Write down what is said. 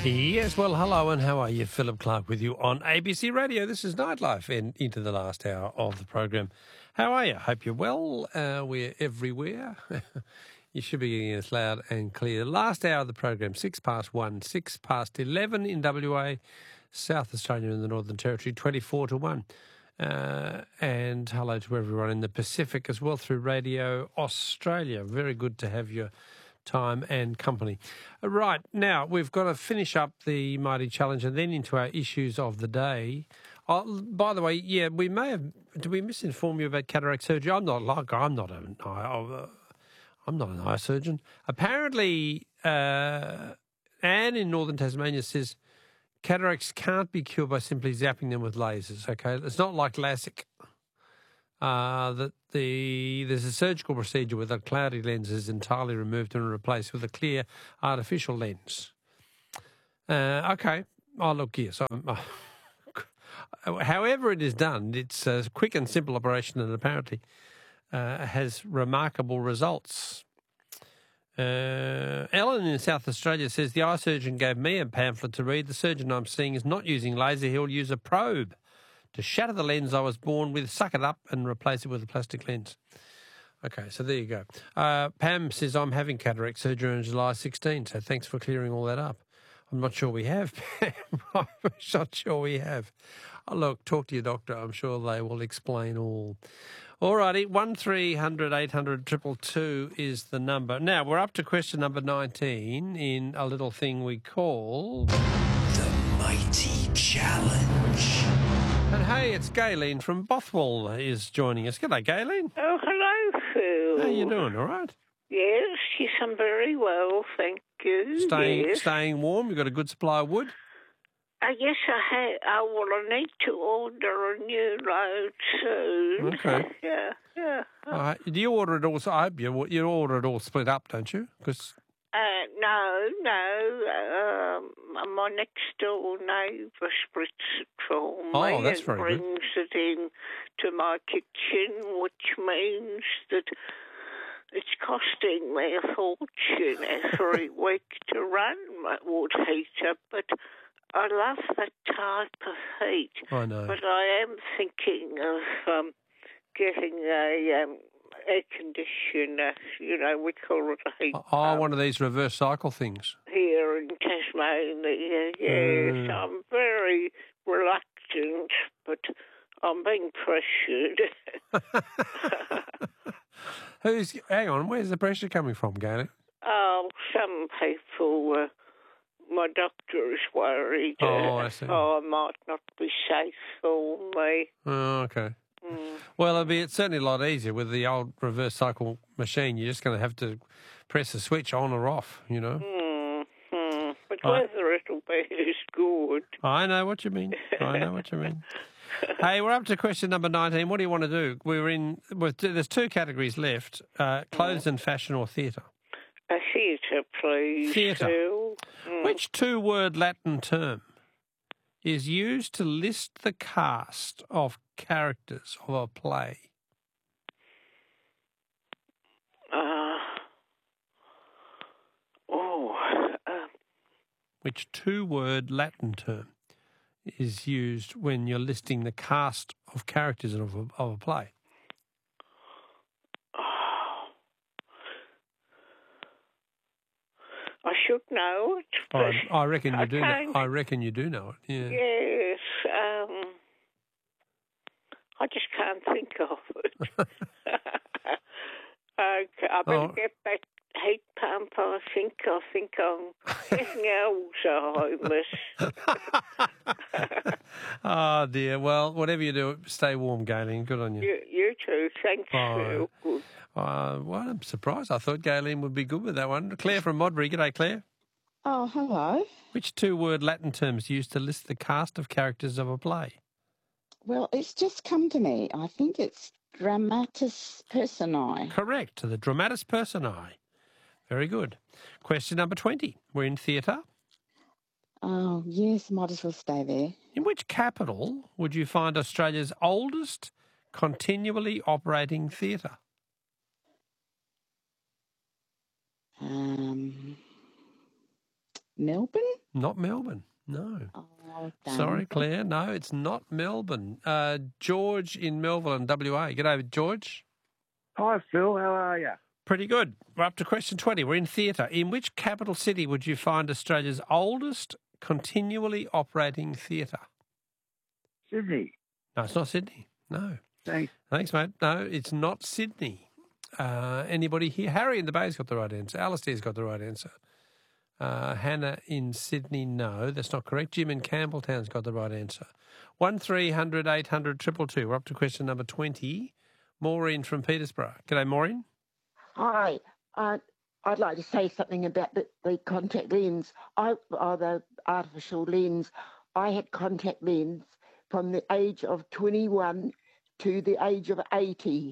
Yes, well, hello and how are you? Philip Clark with you on ABC Radio. This is Nightlife and into the last hour of the program. How are you? Hope you're well. We're everywhere. You should be getting us loud and clear. Last hour of the program, 1:06, 11 in WA, South Australia and the Northern Territory, 24 to 1. And hello to everyone in the Pacific as well through Radio Australia. Very good to have your time and company. Right, now we've got to finish up the Mighty Challenge and then into our issues of the day. By the way, yeah, we may have. Did we misinform you about cataract surgery? I'm not an eye surgeon. Apparently, Anne in Northern Tasmania says cataracts can't be cured by simply zapping them with lasers. Okay, it's not like LASIK. There's a surgical procedure where the cloudy lens is entirely removed and replaced with a clear artificial lens. Okay. Oh, look, yes. However it is done, it's a quick and simple operation and apparently has remarkable results. Ellen in South Australia says, the eye surgeon gave me a pamphlet to read. The surgeon I'm seeing is not using laser. He'll use a probe to shatter the lens I was born with, suck it up and replace it with a plastic lens. Okay, so there you go. Pam says, I'm having cataract surgery on July 16, so thanks for clearing all that up. I'm not sure we have, Pam. I'm not sure we have. Oh, look, talk to your doctor. I'm sure they will explain all. All righty, 1300 800 222 is the number. Now, we're up to question number 19 in a little thing we call The Mighty Challenge. And hey, it's Gayleen from Bothwell is joining us. G'day, Gayleen. Oh, hello, Phil. How you doing, all right? Yes, I'm very well, thank you. Staying warm? You got a good supply of wood? Yes, I have. Well, I need to order a new load soon. Okay. Yeah. All right. Do you order it all? I hope you order it all split up, don't you? Because no. My next door neighbour splits it for me. Oh, that's very good. Brings it in to my kitchen, which means that it's costing me a fortune every week to run my wood heater, but I love that type of heat. I know. But I am thinking of getting a air conditioner, we call it a heat pump. One of these reverse cycle things. Here in Tasmania, yes. I'm very reluctant, but I'm being pressured. Hang on, where's the pressure coming from, Gayleen? Oh, some people, my doctor is worried. I see. I might not be safe for me. Oh, okay. Well, it's certainly a lot easier with the old reverse cycle machine. You're just going to have to press the switch on or off, But whether it'll be as good. I know what you mean. Hey, we're up to question number 19. What do you want to do? There's two categories left, clothes and fashion or theatre. A theatre, please. Theatre. Which two-word Latin term is used to list the cast of characters of a play? Which two-word Latin term is used when you're listing the cast of characters of a play? I should know it. I reckon you do. I reckon you do know it. Yeah. Yes. I just can't think of it. Okay, I better get back heat pump. I think I'm getting Alzheimer's. Oh dear. Well, whatever you do, stay warm, Gayleen. Good on you. You too. Thanks. Phil. Good. Well, I'm surprised. I thought Gayleen would be good with that one. Claire from Modbury. G'day, Claire. Oh, hello. Which two-word Latin term is used to list the cast of characters of a play? Well, it's just come to me. I think it's dramatis personae. Correct. The dramatis personae. Very good. Question number 20. We're in theatre. Oh, yes, might as well stay there. In which capital would you find Australia's oldest continually operating theatre? Melbourne? Not Melbourne, no. Oh, damn. Sorry, Claire. No, it's not Melbourne. George in Melbourne, WA. G'day, George. Hi, Phil. How are you? Pretty good. We're up to question 20. We're in theatre. In which capital city would you find Australia's oldest continually operating theatre? Sydney. No, it's not Sydney. No. Thanks. Thanks, mate. No, it's not Sydney. Anybody here? Harry in the Bay's got the right answer. Alistair's got the right answer. Hannah in Sydney, no, that's not correct. Jim in Campbelltown's got the right answer. 1300 800 222. We're up to question number 20. Maureen from Petersburg. G'day, Maureen. Hi, I'd like to say something about the contact lens, or the artificial lens. I had contact lens from the age of 21 to the age of 80.